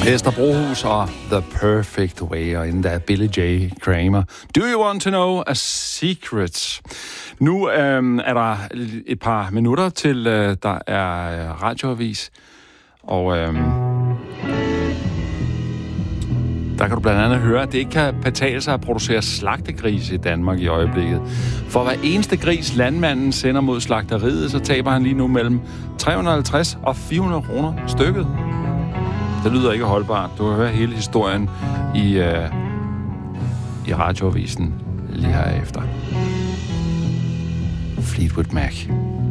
Esther Brohus og The Perfect Way, og inden der er Billy J. Kramer. Do you want to know a secret? Nu er der et par minutter til, der er radioavis, og der kan du blandt andet høre, at det ikke kan betale sig at producere slagtegrise i Danmark i øjeblikket. For hver eneste gris landmanden sender mod slagteriet, så taber han lige nu mellem 350 og 400 kroner stykket. Det lyder ikke holdbart. Du kan høre hele historien i radioavisen lige herefter. Fleetwood Mac.